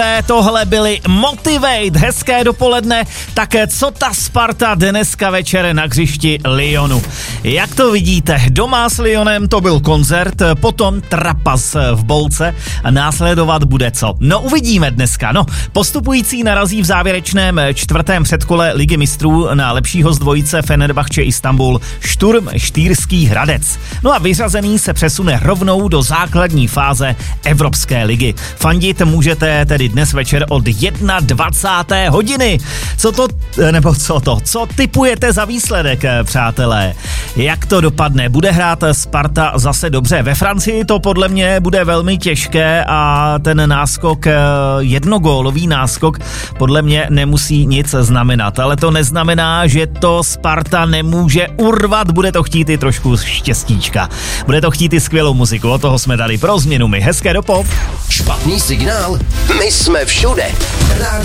Tohle byly Motivate, hezké dopoledne, tak co ta Sparta dneska večer na hřišti Lyonu. Jak to vidíte, doma s Lyonem to byl koncert, potom trapas v Bolce a následovat bude co? No uvidíme dneska, postupující narazí v závěrečném čtvrtém předkole Ligy mistrů na lepšího z dvojice Fenerbahče Istanbul Šturm Štýrský Hradec. No a vyřazený se přesune rovnou do základní fáze Evropské ligy. Fandit můžete tedy dnes večer od 21. hodiny. Co tipujete za výsledek, přátelé? Jak to dopadne? Bude hrát Sparta zase dobře? Ve Francii to podle mě bude velmi těžké a ten náskok, jednogólový náskok, podle mě nemusí nic znamenat. Ale to neznamená, že to Sparta nemůže urvat. Bude to chtít i trošku štěstíčka. Bude to chtít i skvělou muziku. Od toho jsme tady pro změnu my. Hezké dopo. Špatný signál? My jsme všude.